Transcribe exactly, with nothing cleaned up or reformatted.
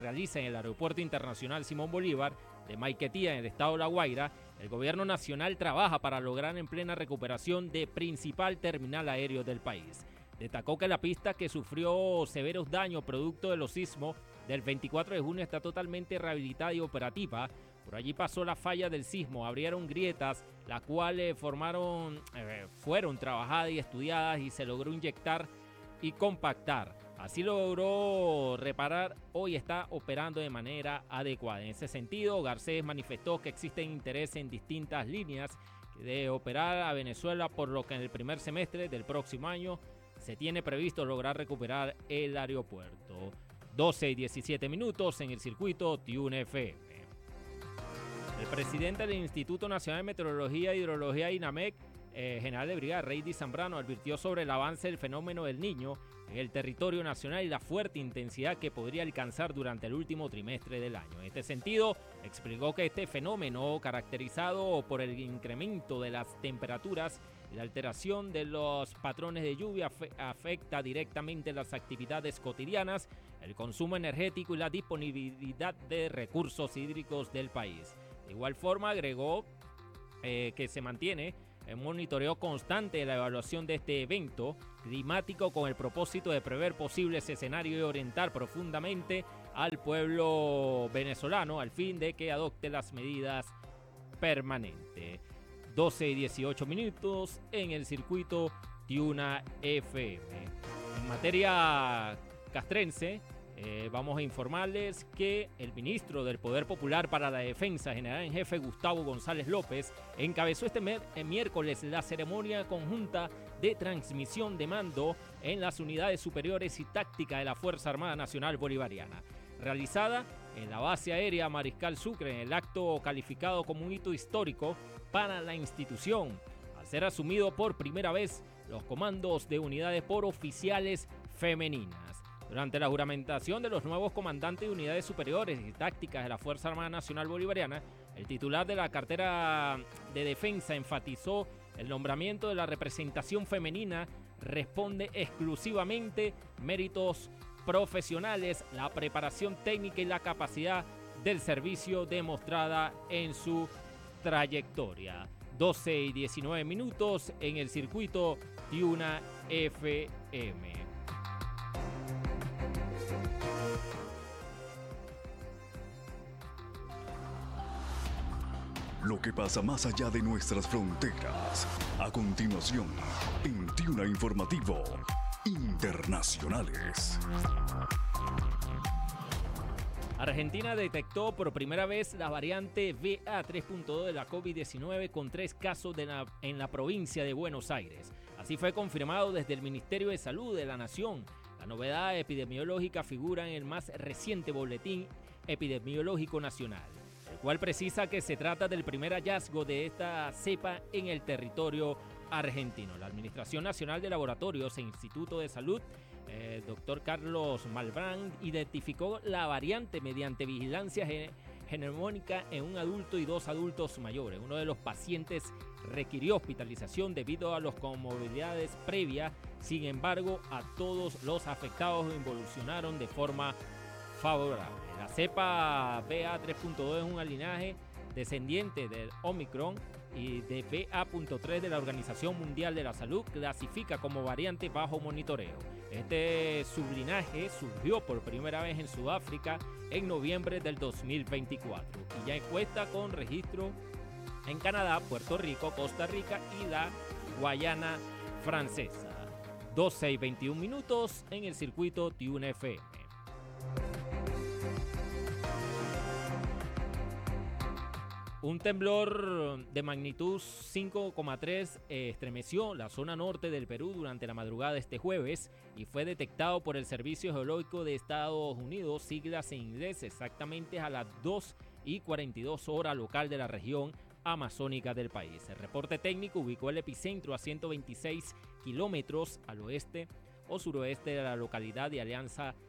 realiza en el Aeropuerto Internacional Simón Bolívar de Maiquetía, en el estado de La Guaira, el gobierno nacional trabaja para lograr en plena recuperación de principal terminal aéreo del país. Destacó que la pista, que sufrió severos daños producto de los sismos del veinticuatro de junio, está totalmente rehabilitada y operativa. Por allí pasó la falla del sismo, abrieron grietas, las cuales formaron, eh, fueron trabajadas y estudiadas y se logró inyectar y compactar. Así logró reparar, hoy está operando de manera adecuada. En ese sentido, Garcés manifestó que existe interés en distintas líneas de operar a Venezuela, por lo que en el primer semestre del próximo año se tiene previsto lograr recuperar el aeropuerto. doce y diecisiete minutos en el circuito Tiune F M. El presidente del Instituto Nacional de Meteorología e Hidrología INAMEC, eh, general de brigada Reidy Zambrano, advirtió sobre el avance del fenómeno del Niño en el territorio nacional y la fuerte intensidad que podría alcanzar durante el último trimestre del año. En este sentido, explicó que este fenómeno, caracterizado por el incremento de las temperaturas y la alteración de los patrones de lluvia, afecta directamente las actividades cotidianas, el consumo energético y la disponibilidad de recursos hídricos del país. De igual forma, agregó eh, que se mantiene en monitoreo constante de la evaluación de este evento climático con el propósito de prever posibles escenarios y orientar profundamente al pueblo venezolano al fin de que adopte las medidas permanentes. doce y dieciocho minutos en el circuito Tiuna F M. En materia castrense, Eh, vamos a informarles que el ministro del Poder Popular para la Defensa, general en jefe Gustavo González López, encabezó este miércoles la ceremonia conjunta de transmisión de mando en las unidades superiores y tácticas de la Fuerza Armada Nacional Bolivariana, realizada en la base aérea Mariscal Sucre, en el acto calificado como un hito histórico para la institución, al ser asumido por primera vez los comandos de unidades por oficiales femeninas. Durante la juramentación de los nuevos comandantes de unidades superiores y tácticas de la Fuerza Armada Nacional Bolivariana, el titular de la cartera de defensa enfatizó el nombramiento de la representación femenina responde exclusivamente méritos profesionales, la preparación técnica y la capacidad del servicio demostrada en su trayectoria. doce y diecinueve minutos en el circuito Tiuna F M. Lo que pasa más allá de nuestras fronteras. A continuación, en Tiuna Informativo Internacionales. Argentina detectó por primera vez la variante B A tres punto dos de la COVID diecinueve con tres casos de la, en la provincia de Buenos Aires. Así fue confirmado desde el Ministerio de Salud de la Nación. La novedad epidemiológica figura en el más reciente boletín epidemiológico nacional, el cual precisa que se trata del primer hallazgo de esta cepa en el territorio argentino. La Administración Nacional de Laboratorios e Instituto de Salud, el eh, doctor Carlos Malbrán, identificó la variante mediante vigilancia gen- genomónica en un adulto y dos adultos mayores. Uno de los pacientes requirió hospitalización debido a las comorbilidades previas. Sin embargo, a todos los afectados evolucionaron de forma favorable. La cepa B A tres punto dos es un linaje descendiente del Omicron y de B A punto tres de la Organización Mundial de la Salud, clasifica como variante bajo monitoreo. Este sublinaje surgió por primera vez en Sudáfrica en noviembre del dos mil veinticuatro y ya cuenta con registro en Canadá, Puerto Rico, Costa Rica y la Guayana Francesa. doce y veintiún minutos en el circuito Tiuna F M. Un temblor de magnitud cinco coma tres eh, estremeció la zona norte del Perú durante la madrugada de este jueves y fue detectado por el Servicio Geológico de Estados Unidos, siglas en inglés, exactamente a las dos y cuarenta y dos horas local de la región amazónica del país. El reporte técnico ubicó el epicentro a ciento veintiséis kilómetros al oeste o suroeste de la localidad de Alianza